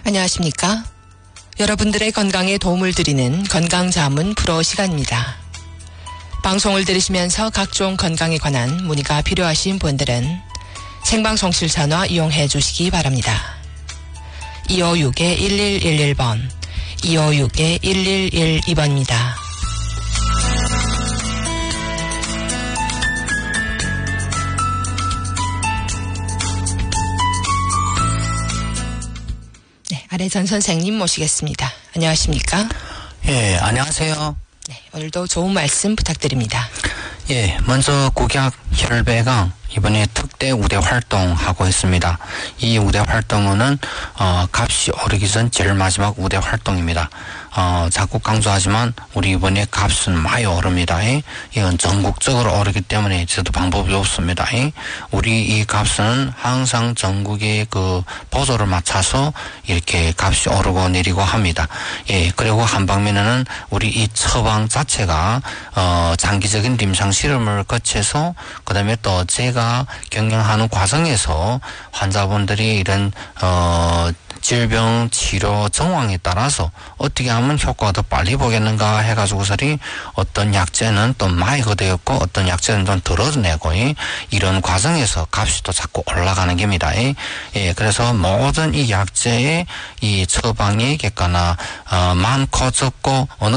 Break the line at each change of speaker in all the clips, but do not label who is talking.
안녕하십니까? 여러분들의 건강에 도움을 드리는 건강자문 프로 시간입니다. 방송을 들으시면서 각종 건강에 관한 문의가 필요하신 분들은 생방송실 전화 이용해 주시기 바랍니다. 256-1111번, 256-1112번입니다. 네, 아래전 선생님 모시겠습니다. 안녕하십니까?
예, 안녕하세요.
네, 오늘도 좋은 말씀 부탁드립니다.
예, 먼저 국약 혈배강 이번에 특대 우대 활동하고 있습니다. 이 우대 활동은 값이 오르기 전 제일 마지막 우대 활동입니다. 자꾸 강조하지만 우리 이번에 값은 많이 오릅니다. 이건 전국적으로 오르기 때문에 저도 방법이 없습니다. 우리 이 값은 항상 전국의 그 보조를 맞춰서 이렇게 값이 오르고 내리고 합니다. 예, 그리고 한 방면에는 우리 이 처방 자체가 장기적인臨床실험을 거쳐서 그다음에 또 제가 경영하는 과정에서 환자분들이 이런 질병 치료 정황에 따라서 어떻게 하면 효과가 더 빨리 보겠는가 해가지고서리 어떤 약제는 또 많이 거되었고 어떤 약제는 좀 덜어내고 이런 과정에서 값이 또 자꾸 올라가는 겁니다. 예, 그래서 모든 이 약제의 이 처방의 객가나 많고 적고 어느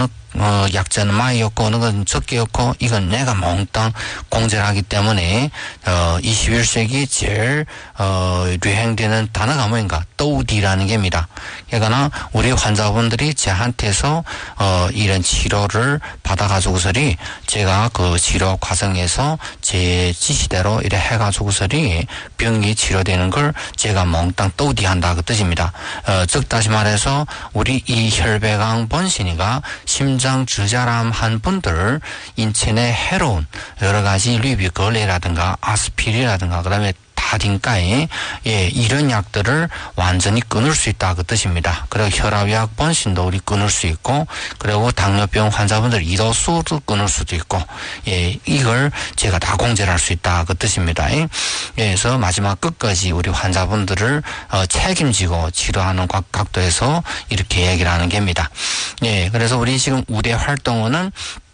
약제는 많이였고 어느 건 적게였고 이건 내가 몽땅 공제를 하기 때문에 21세기 제일 유행되는 단어가 뭐인가 또우디라는 겁니다. 그러니까 우리 환자분들이 저한테서 이런 치료를 받아가지고서리 제가 그 치료 과정에서 제 지시대로 이래 해가지고서리 병이 치료되는 걸 제가 몽땅 또우디 한다 그 뜻입니다. 즉 다시 말해서 우리 이 혈배강 본신이가 심장 주저람한 분들 인체 내 해로운 여러 가지 리비걸레라든가 아스피린이라든가 그다음에 다딘가에 예, 이런 약들을 완전히 끊을 수 있다 그 뜻입니다. 그리고 혈압약 본신도 우리 끊을 수 있고 그리고 당뇨병 환자분들 이도수도 끊을 수도 있고 예, 이걸 제가 다 공제를 할 수 있다 그 뜻입니다. 예, 그래서 마지막 끝까지 우리 환자분들을 책임지고 치료하는 각도에서 이렇게 얘기를 하는 겁니다. 예, 그래서 우리 지금 우대 활동은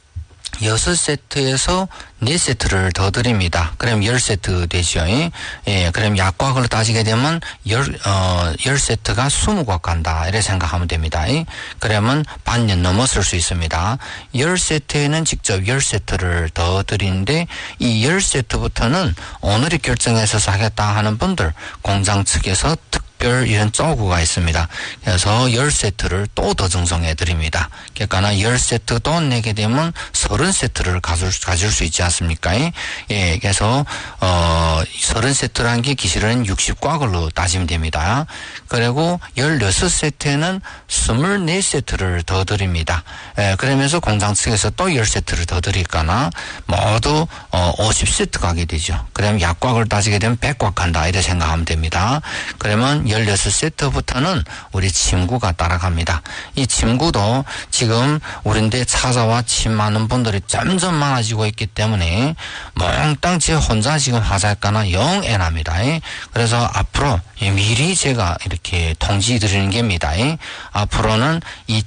6세트에서 4세트를 더 드립니다. 그럼 10세트 되죠. 예, 그럼 약과학으로 따지게 되면 10세트가 20곽 간다. 이렇게 생각하면 됩니다. 그러면 반년 넘었을 수 있습니다. 10세트에는 직접 10세트를 더 드리는데 이 10세트부터는 오늘이 결정해서 사겠다 하는 분들 공장 측에서 특별 이런 쪼구가 있습니다. 그래서 10세트를 또 더 증정해 드립니다. 그러니까 10세트 또 내게 되면 30세트를 가질 수 있지 않습니까? 예, 그래서 30세트라는 게 기술은 60곽으로 따지면 됩니다. 그리고 16세트에는 24세트를 더 드립니다. 예, 그러면서 공장 측에서 또 10세트를 더 드릴까나 모두 50세트 가게 되죠. 그러면 약곽을 따지게 되면 100곽 간다 이렇게 생각하면 됩니다. 그러면 16세트부터는 우리 침구가 따라갑니다. 이 침구도 지금 우리인데 찾아와 침 많은 분들이 점점 많아지고 있기 때문에 몽땅 제 혼자 지금 화살가나 영 애납니다. 그래서 앞으로 미리 제가 이렇게 통지 드리는 겁니다. 앞으로는 이